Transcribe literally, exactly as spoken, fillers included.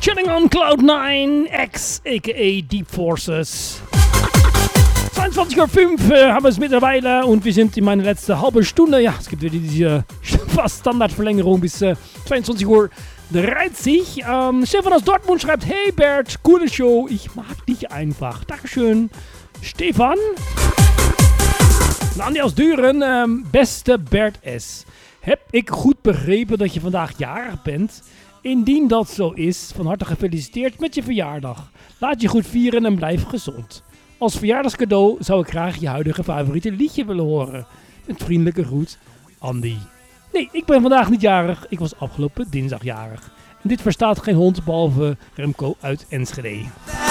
Chilling on Cloud nine, X, aka Deep Forces. zweiundzwanzig Uhr fünf äh, haben wir es mittlerweile und wir sind in meiner letzten halben Stunde. Ja, es gibt wieder diese fast Standardverlängerung bis äh, zweiundzwanzig Uhr dreißig. Ähm, Stefan aus Dortmund schreibt, hey Bert, coole Show, ich mag dich einfach. Dankeschön, Stefan. En Andi aus Duren, ähm, beste Bert S. Heb ik goed begrepen dat je vandaag jarig bent? Indien dat zo is, van harte gefeliciteerd met je verjaardag. Laat je goed vieren en blijf gezond. Als verjaardagscadeau zou ik graag je huidige favoriete liedje willen horen. Met vriendelijke groet, Andy. Nee, ik ben vandaag niet jarig. Ik was afgelopen dinsdag jarig. En dit verstaat geen hond behalve Remco uit Enschede.